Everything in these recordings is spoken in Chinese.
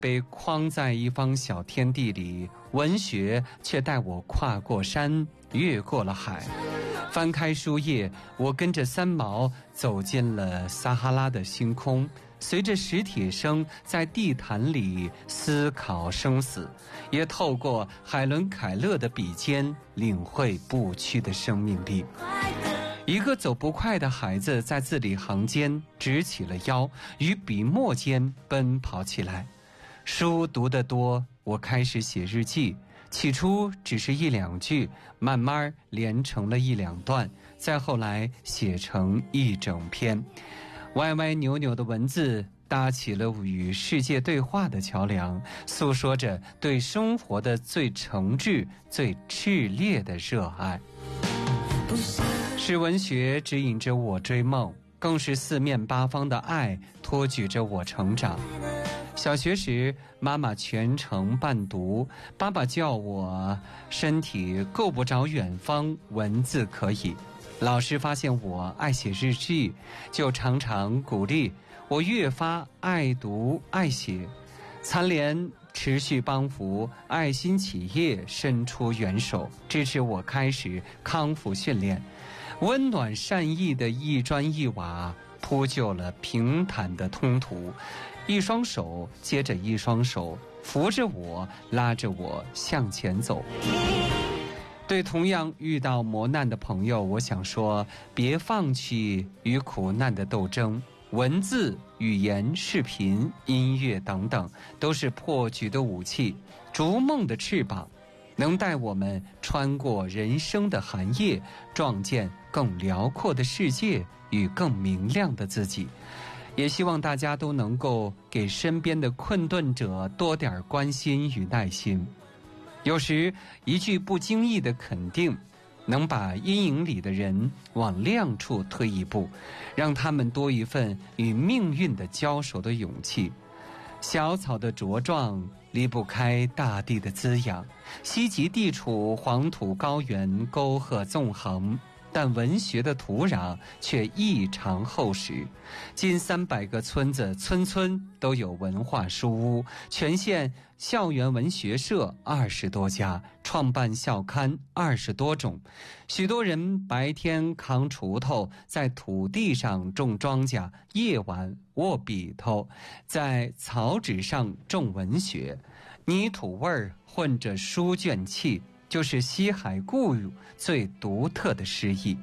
被框在一方小天地里，文学却带我跨过山，越过了海。翻开书页，我跟着三毛走进了撒哈拉的星空，随着史铁生在地毯里思考生死，也透过海伦凯勒的笔尖领会不屈的生命力。一个走不快的孩子在字里行间直起了腰，于笔墨间奔跑起来。书读得多，我开始写日记，起初只是一两句，慢慢连成了一两段，再后来写成一整篇。歪歪扭扭的文字搭起了与世界对话的桥梁，诉说着对生活的最诚挚、最炽烈的热爱。是文学指引着我追梦，更是四面八方的爱托举着我成长。小学时，妈妈全程伴读，爸爸叫我身体够不着远方，文字可以。老师发现我爱写日记，就常常鼓励我越发爱读爱写。残联持续帮扶爱心企业伸出援手，支持我开始康复训练。温暖善意的一砖一瓦铺就了平坦的通途，一双手接着一双手扶着我，拉着我向前走。对同样遇到磨难的朋友，我想说，别放弃与苦难的斗争。文字、语言、视频、音乐等等，都是破局的武器，逐梦的翅膀，能带我们穿过人生的寒夜，撞见更辽阔的世界与更明亮的自己。也希望大家都能够给身边的困顿者多点关心与耐心。有时一句不经意的肯定，能把阴影里的人往亮处推一步，让他们多一份与命运的交手的勇气。小草的茁壮离不开大地的滋养，西极地处黄土高原，沟壑纵横，但文学的土壤却异常厚实。近300个村子，村村都有文化书屋，全县校园文学社20多家，创办校刊20多种。许多人白天扛锄头在土地上种庄稼，夜晚握笔头在草纸上种文学。泥土味儿混着书卷气，就是西海固有最独特的诗意。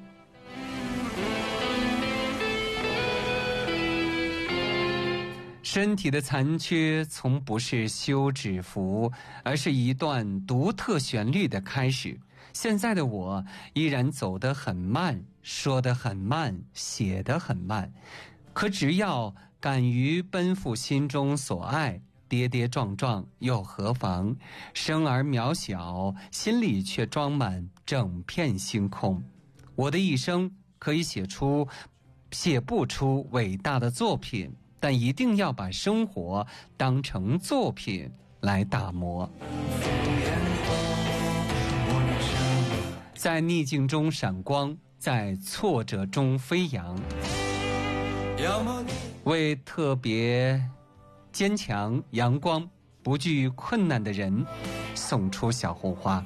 身体的残缺从不是休止符，而是一段独特旋律的开始。现在的我依然走得很慢，说得很慢，写得很慢，可只要敢于奔赴心中所爱，跌跌撞撞又何妨？生而渺小，心里却装满整片星空。我的一生可以写不出伟大的作品，但一定要把生活当成作品来打磨。在逆境中闪光，在挫折中飞扬，为特别坚强、阳光、不惧困难的人送出小红花。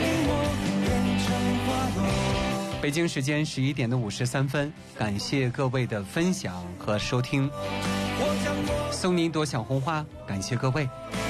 北京时间11点53分，感谢各位的分享和收听，送您一朵小红花，感谢各位。